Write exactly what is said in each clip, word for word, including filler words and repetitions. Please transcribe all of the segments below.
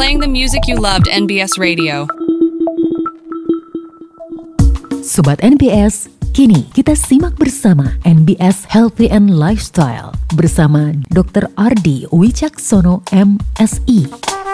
playing the music you loved N B S Radio. Sobat N B S, kini kita simak bersama N B S Healthy and Lifestyle bersama dokter Ardi Wicaksono M Si.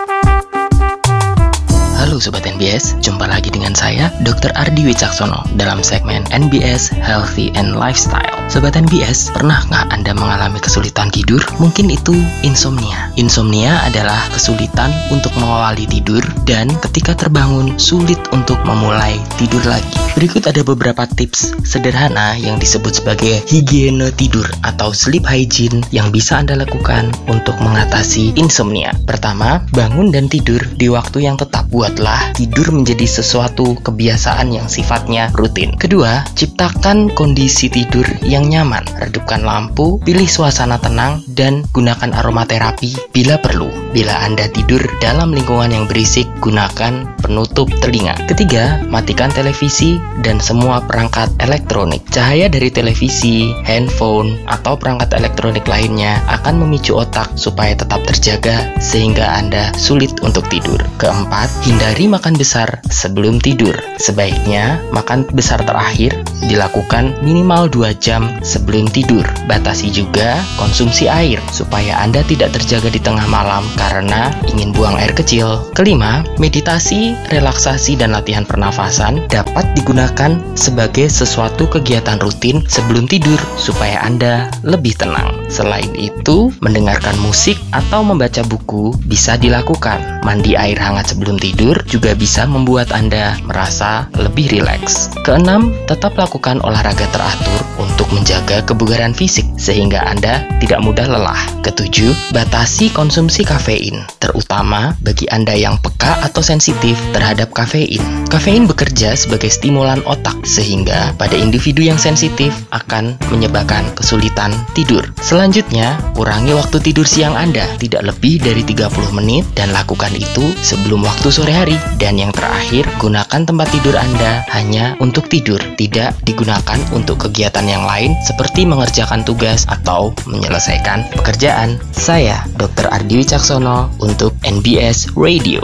Halo Sobat N B S, jumpa lagi dengan saya, dokter Ardi Wicaksono, dalam segmen N B S Healthy and Lifestyle. Sobat N B S, pernah nggak Anda mengalami kesulitan tidur? Mungkin itu insomnia. Insomnia adalah kesulitan untuk mengawali tidur dan ketika terbangun sulit untuk memulai tidur lagi. Berikut ada beberapa tips sederhana yang disebut sebagai higiene tidur atau sleep hygiene yang bisa Anda lakukan untuk mengatasi insomnia. Pertama, bangun dan tidur di waktu yang tetap. Buatlah tidur menjadi sesuatu kebiasaan yang sifatnya rutin. Kedua, ciptakan kondisi tidur yang nyaman. Redupkan lampu, pilih suasana tenang, dan gunakan aromaterapi bila perlu. Bila Anda tidur dalam lingkungan yang berisik, gunakan penutup telinga. Ketiga, matikan televisi dan semua perangkat elektronik. Cahaya dari televisi, handphone, atau perangkat elektronik lainnya akan memicu otak supaya tetap terjaga sehingga Anda sulit untuk tidur. Keempat, hindari makan besar sebelum tidur. Sebaiknya makan besar terakhir dilakukan minimal dua jam sebelum tidur. Batasi juga konsumsi air supaya Anda tidak terjaga di tengah malam karena ingin buang air kecil. Kelima, meditasi, relaksasi, dan latihan pernafasan dapat digunakan sebagai sesuatu kegiatan rutin sebelum tidur supaya Anda lebih tenang. Selain itu, mendengarkan musik atau membaca buku bisa dilakukan. Mandi air hangat sebelum tidur juga bisa membuat Anda merasa lebih rileks. Keenam, tetap lakukan olahraga teratur untuk menjaga kebugaran fisik sehingga Anda tidak mudah lelah. Ketujuh, batasi konsumsi kafein, terutama bagi Anda yang peka atau sensitif terhadap kafein. Kafein bekerja sebagai stimulan otak sehingga pada individu yang sensitif akan menyebabkan kesulitan tidur. Selanjutnya, kurangi waktu tidur siang Anda tidak lebih dari tiga puluh menit dan lakukan itu sebelum waktu sore hari. Dan yang terakhir, gunakan tempat tidur Anda hanya untuk tidur, tidak digunakan untuk kegiatan yang lain seperti mengerjakan tugas atau menyelesaikan pekerjaan. Saya, dokter Ardi Wicaksono untuk N B S Radio.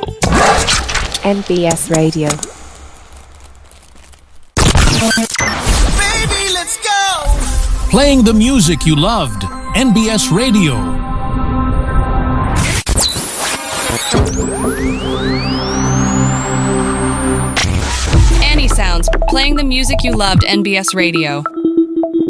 N B S Radio. Baby, let's go. Playing the music you loved. N B S Radio. Annie Sounds, playing the music you loved N B S Radio.